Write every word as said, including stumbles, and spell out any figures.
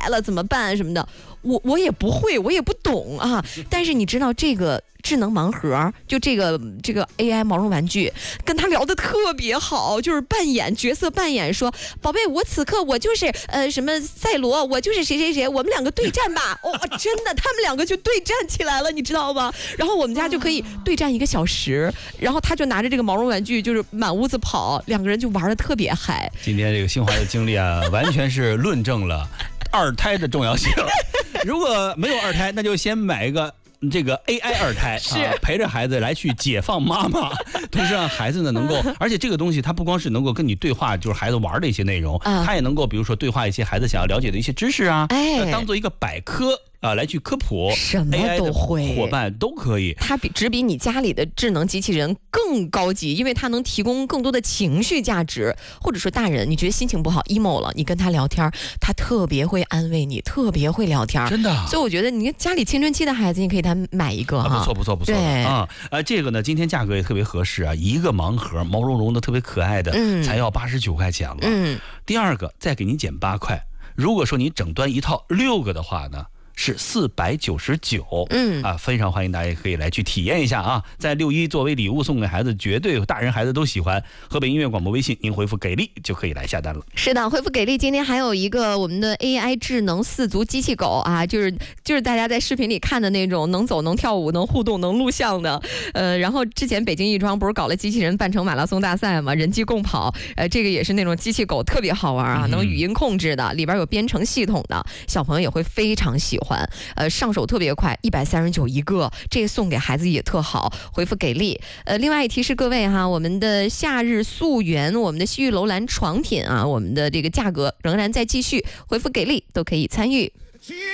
来了怎么办什么的，我我也不会，我也不懂啊。但是你知道这个智能盲盒，就这个这个 A I 毛绒玩具，跟他聊得特别好，就是扮演角色扮演，说宝贝，我此刻我就是呃什么赛罗，我就是谁谁谁，我们两个对战吧。哦，真的，他们两个就对战起来了，你知道吗？然后我们家就可以对战一个小时，然后他就拿着这个毛绒玩具，就是满屋子跑，两个人就玩得特别嗨。 今天这个新华的经历啊，完全是论证了二胎的重要性。如果没有二胎，那就先买一个这个 A I 二胎啊，陪着孩子来去解放妈妈，同时让孩子呢能够，而且这个东西它不光是能够跟你对话，就是孩子玩的一些内容，嗯、它也能够比如说对话一些孩子想要了解的一些知识啊，哎，当做一个百科。啊，来去科普， 什么都会， 伙伴都可以。 它比只比你家里的智能机器人更高级，因为它能提供更多的情绪价值。或者说，大人你觉得心情不好 emo 了，你跟他聊天，他特别会安慰你，特别会聊天， 真的。 所以我觉得，你家里青春期的孩子，你可以给他买一个哈、 啊，不错不错不错。对啊，呃，这个呢，今天价格也特别合适啊，一个盲盒，毛茸茸的，特别可爱的，嗯、才要八十九块钱了。嗯。第二个再给你减八块，如果说你整端一套六个的话呢？是四百九十九，嗯啊，非常欢迎大家可以来去体验一下啊，在六一作为礼物送给孩子，绝对大人孩子都喜欢。河北音乐广播微信，您回复给力就可以来下单了。 是的，回复给力，今天还有一个我们的 A I 智能四足机器狗啊，就是就是大家在视频里看的那种能走、能跳舞、能互动、能录像的。呃，然后之前北京亦庄不是搞了机器人半程马拉松大赛嘛，人机共跑，呃，这个也是那种机器狗，特别好玩啊，能语音控制的，里边有编程系统的，小朋友也会非常喜欢。呃，上手特别快，一百三十九一个，这个送给孩子也特好。回复给力。呃，另外也提示各位哈，我们的夏日溯源，我们的西域楼兰床品啊，我们的这个价格仍然在继续，回复给力都可以参与。